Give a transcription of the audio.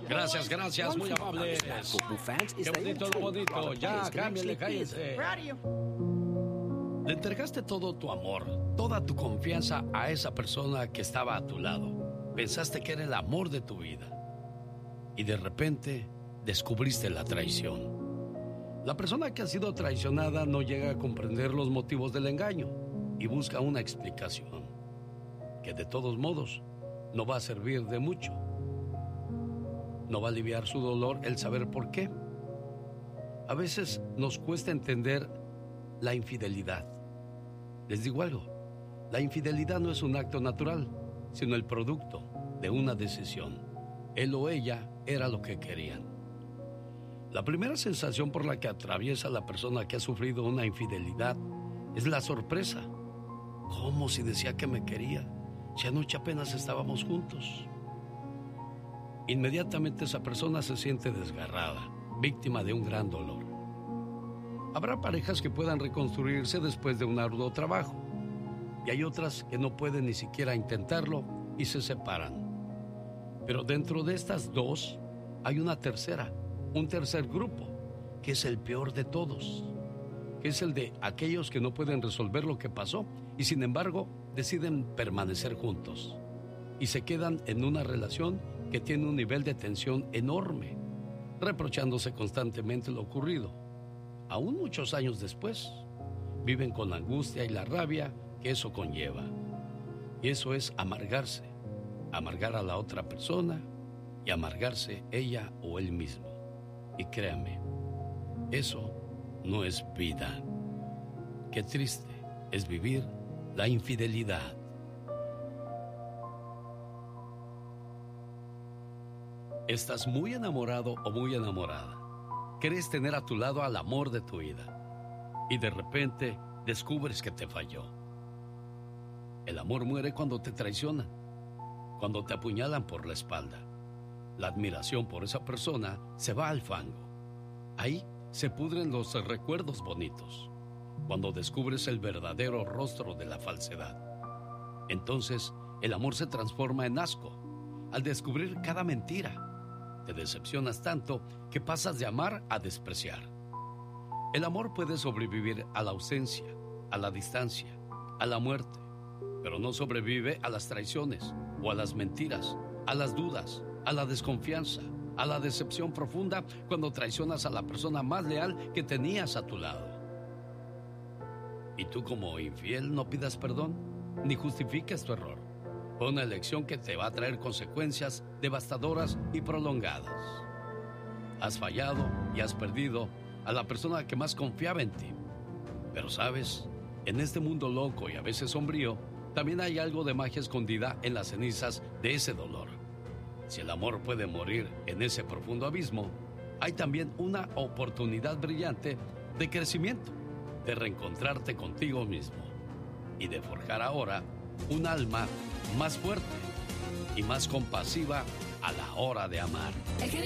Gracias, muy amables. Qué bonito, lo bonito. Ya, cámbiale, cállese. Le entregaste todo tu amor, toda tu confianza a esa persona que estaba a tu lado. Pensaste que era el amor de tu vida. Y de repente descubriste la traición. La persona que ha sido traicionada no llega a comprender los motivos del engaño y busca una explicación, que de todos modos no va a servir de mucho. No va a aliviar su dolor el saber por qué. A veces nos cuesta entender la infidelidad. Les digo algo, la infidelidad no es un acto natural, sino el producto de una decisión. Él o ella era lo que querían. La primera sensación por la que atraviesa la persona que ha sufrido una infidelidad es la sorpresa. ¿Cómo si decía que me quería? Si anoche apenas estábamos juntos. Inmediatamente esa persona se siente desgarrada, víctima de un gran dolor. Habrá parejas que puedan reconstruirse después de un arduo trabajo, y hay otras que no pueden ni siquiera intentarlo y se separan. Pero dentro de estas dos hay una tercera, un tercer grupo, que es el peor de todos, que es el de aquellos que no pueden resolver lo que pasó y sin embargo deciden permanecer juntos y se quedan en una relación que tiene un nivel de tensión enorme, reprochándose constantemente lo ocurrido. Aún muchos años después, viven con la angustia y la rabia que eso conlleva. Y eso es amargarse, amargar a la otra persona y amargarse ella o él mismo. Y créame, eso no es vida. Qué triste es vivir la infidelidad. Estás muy enamorado o muy enamorada. Quieres tener a tu lado al amor de tu vida. Y de repente descubres que te falló. El amor muere cuando te traicionan, cuando te apuñalan por la espalda. La admiración por esa persona se va al fango. Ahí se pudren los recuerdos bonitos, cuando descubres el verdadero rostro de la falsedad. Entonces, el amor se transforma en asco al descubrir cada mentira. Te decepcionas tanto que pasas de amar a despreciar. El amor puede sobrevivir a la ausencia, a la distancia, a la muerte, pero no sobrevive a las traiciones o a las mentiras, a las dudas, a la desconfianza, a la decepción profunda cuando traicionas a la persona más leal que tenías a tu lado. Y tú, como infiel, no pidas perdón ni justifiques tu error. Fue una elección que te va a traer consecuencias devastadoras y prolongadas. Has fallado y has perdido a la persona que más confiaba en ti. Pero sabes, en este mundo loco y a veces sombrío, también hay algo de magia escondida en las cenizas de ese dolor. Si el amor puede morir en ese profundo abismo, hay también una oportunidad brillante de crecimiento, de reencontrarte contigo mismo y de forjar ahora un alma más fuerte y más compasiva a la hora de amar.